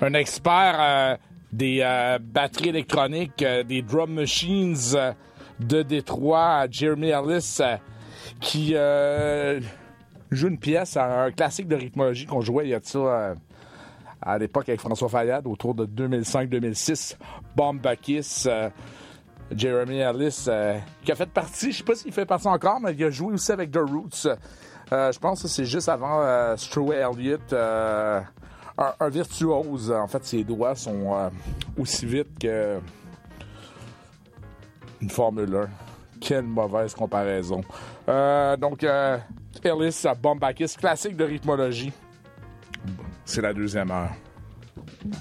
un expert des batteries électroniques, des drum machines de Détroit, Jeremy Ellis, qui joue une pièce, un classique de rythmologie qu'on jouait il y a de ça à l'époque avec François Fayad, autour de 2005-2006. Bombakis, Jeremy Ellis, qui a fait partie, je sais pas s'il fait partie encore, mais il a joué aussi avec The Roots. Je pense que c'est juste avant Stewart Elliott, un virtuose. En fait, ses doigts sont aussi vite que une Formule 1. Quelle mauvaise comparaison. Donc, Ellis, Bombakis, classique de rythmologie. C'est la deuxième heure.